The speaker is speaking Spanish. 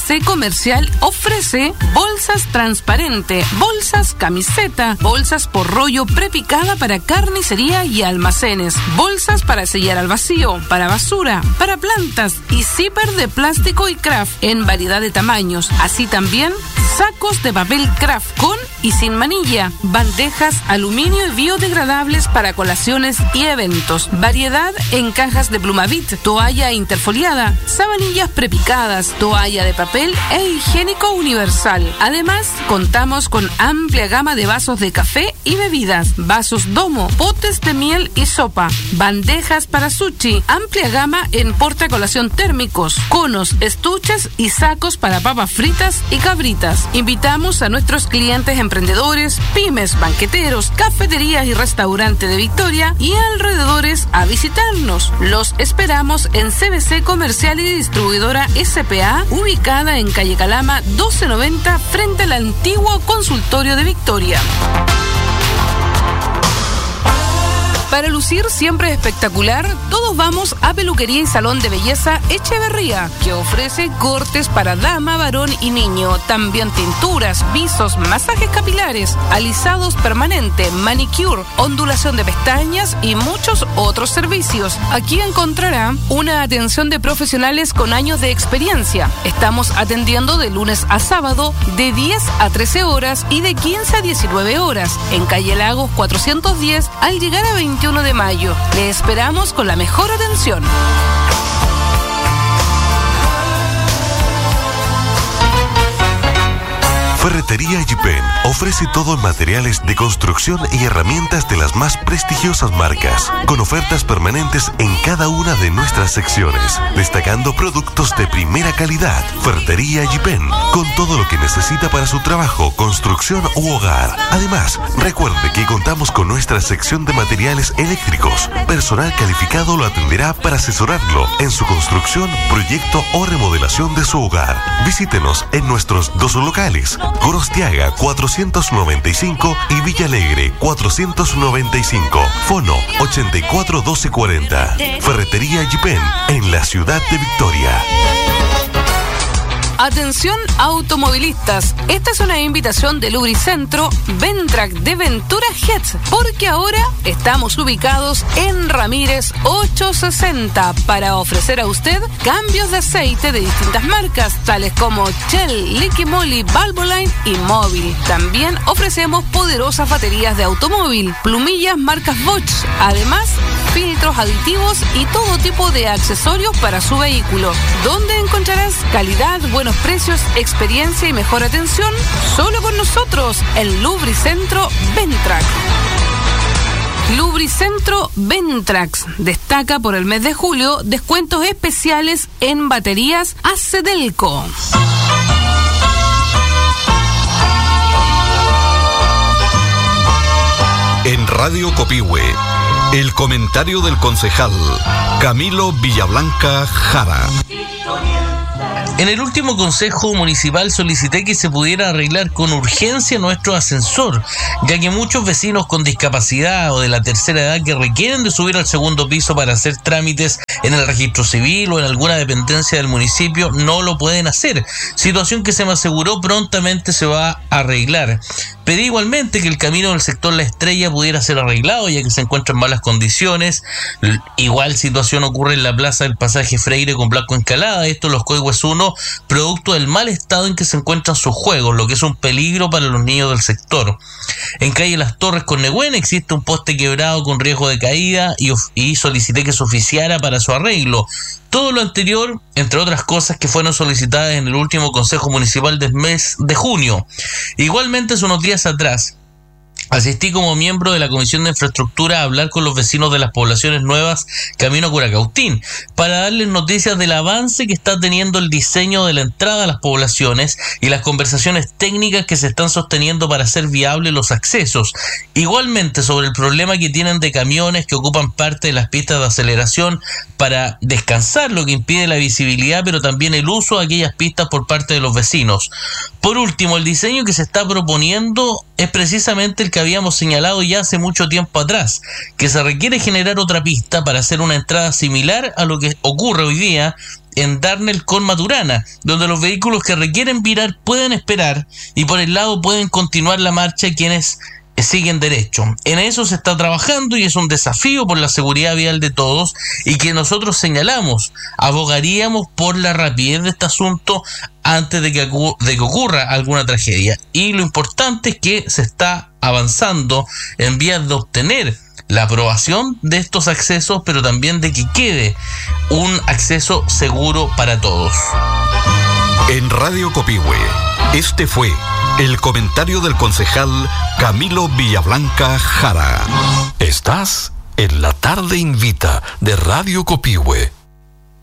CBC Comercial ofrece bolsas transparente, bolsas camiseta, bolsas por rollo prepicada para carnicería y almacenes, bolsas para sellar al vacío, para basura, para plantas y zipper de plástico y craft en variedad de tamaños. Así también sacos de papel craft con y sin manilla, bandejas aluminio y biodegradables para colaciones y eventos, variedad en cajas de Plumavit, toalla interfoliada, sabanillas prepicadas, toalla de papel e higiénico universal. Además, contamos con amplia gama de vasos de café y bebidas, vasos domo, potes de miel y sopa, bandejas para sushi, amplia gama en portacolación térmicos, conos, estuches y sacos para papas fritas y cabritas. Invitamos a nuestros clientes emprendedores, pymes, banqueteros, cafeterías y restaurantes de Victoria y alrededores a visitarnos. Los esperamos en CBC Comercial y Distribuidora SPA, ubicada en calle Calama 1290 frente al antiguo consultorio de Victoria. Para lucir siempre espectacular, todos vamos a Peluquería y Salón de Belleza Echeverría, que ofrece cortes para dama, varón y niño, también tinturas, visos, masajes capilares, alisados permanente, manicure, ondulación de pestañas y muchos otros servicios. Aquí encontrará una atención de profesionales con años de experiencia. Estamos atendiendo de lunes a sábado de 10 a 13 horas y de 15 a 19 horas en calle Lagos 410 al llegar a 21 de mayo. Le esperamos con la mejor atención. Ferretería Yipen ofrece todo en materiales de construcción y herramientas de las más prestigiosas marcas, con ofertas permanentes en cada una de nuestras secciones, destacando productos de primera calidad. Ferretería Yipen, con todo lo que necesita para su trabajo, construcción u hogar. Además, recuerde que contamos con nuestra sección de materiales eléctricos. Personal calificado lo atenderá para asesorarlo en su construcción, proyecto o remodelación de su hogar. Visítenos en nuestros dos locales, Gorostiaga 495 y Villa Alegre 495. Fono 84 12 40. Ferretería Yipen en la ciudad de Victoria. Atención automovilistas, esta es una invitación de Lubricentro Ventrac de Ventura Jets, porque ahora estamos ubicados en Ramírez 860 para ofrecer a usted cambios de aceite de distintas marcas, tales como Shell, Liqui Moly, Valvoline y Móvil. También ofrecemos poderosas baterías de automóvil, plumillas marcas Bosch, además filtros aditivos y todo tipo de accesorios para su vehículo, donde encontrarás calidad, buenos precios, experiencia y mejor atención solo con nosotros en Lubricentro Ventrac. Lubricentro Ventrax destaca por el mes de julio descuentos especiales en baterías Acedelco. En Radio Copihue, el comentario del concejal Camilo Villablanca Jara. En el último consejo municipal solicité que se pudiera arreglar con urgencia nuestro ascensor, ya que muchos vecinos con discapacidad o de la tercera edad que requieren de subir al segundo piso para hacer trámites en el registro civil o en alguna dependencia del municipio no lo pueden hacer, situación que se me aseguró prontamente se va a arreglar. Pedí igualmente que el camino del sector La Estrella pudiera ser arreglado, ya que se encuentra en malas condiciones. Igual situación ocurre en la plaza del Pasaje Freire con Blanco Encalada, esto en Los Coihues 1, producto del mal estado en que se encuentran sus juegos, lo que es un peligro para los niños del sector. En calle Las Torres con Nehuen existe un poste quebrado con riesgo de caída y solicité que se oficiara para su arreglo. Todo lo anterior, entre otras cosas que fueron solicitadas en el último Consejo Municipal del mes de junio. Igualmente, hace unos días atrás, asistí como miembro de la Comisión de Infraestructura a hablar con los vecinos de las poblaciones nuevas camino a Curacautín para darles noticias del avance que está teniendo el diseño de la entrada a las poblaciones y las conversaciones técnicas que se están sosteniendo para hacer viables los accesos. Igualmente sobre el problema que tienen de camiones que ocupan parte de las pistas de aceleración para descansar, lo que impide la visibilidad, pero también el uso de aquellas pistas por parte de los vecinos. Por último, el diseño que se está proponiendo es precisamente el que habíamos señalado ya hace mucho tiempo atrás, que se requiere generar otra pista para hacer una entrada similar a lo que ocurre hoy día en Darnell con Maturana, donde los vehículos que requieren virar pueden esperar y por el lado pueden continuar la marcha quienes siguen derecho. En eso se está trabajando y es un desafío por la seguridad vial de todos y que nosotros señalamos, abogaríamos por la rapidez de este asunto antes de que ocurra alguna tragedia. Y lo importante es que se está avanzando en vías de obtener la aprobación de estos accesos, pero también de que quede un acceso seguro para todos. En Radio Copihue, este fue el comentario del concejal Camilo Villablanca Jara. Estás en La Tarde Invita de Radio Copihue.